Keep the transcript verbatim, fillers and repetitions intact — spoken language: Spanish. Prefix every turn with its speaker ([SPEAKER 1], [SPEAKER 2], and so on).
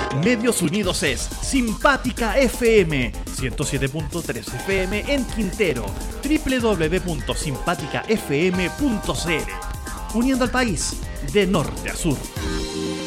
[SPEAKER 1] Medios Unidos es Simpática F M, ciento siete punto tres F M en Quintero, doble u doble u doble u punto simpática f m punto c l, uniendo al país de norte a sur.